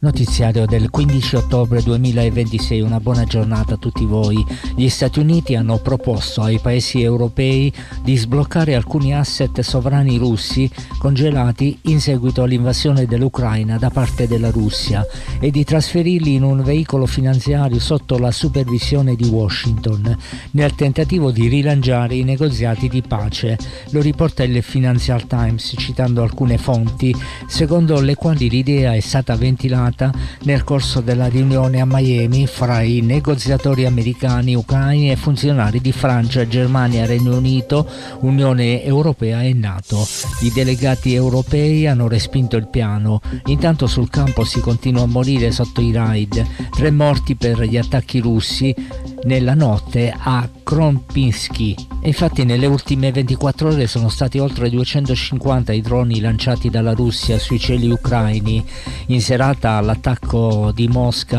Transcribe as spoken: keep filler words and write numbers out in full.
Notiziario del quindici ottobre duemilaventisei, una buona giornata a tutti voi. Gli Stati Uniti hanno proposto ai paesi europei di sbloccare alcuni asset sovrani russi congelati in seguito all'invasione dell'Ucraina da parte della Russia e di trasferirli in un veicolo finanziario sotto la supervisione di Washington, nel tentativo di rilanciare i negoziati di pace. Lo riporta il Financial Times citando alcune fonti, secondo le quali l'idea è stata ventilata nel corso della riunione a Miami fra i negoziatori americani, ucraini e funzionari di Francia, Germania, Regno Unito, Unione Europea e NATO. I delegati europei hanno respinto il piano. Intanto sul campo si continua a morire sotto i raid. Tre morti per gli attacchi russi nella notte a Kropyvnytskyi. Infatti nelle ultime ventiquattro ore sono stati oltre duecentocinquanta i droni lanciati dalla Russia sui cieli ucraini. In serata all'attacco di Mosca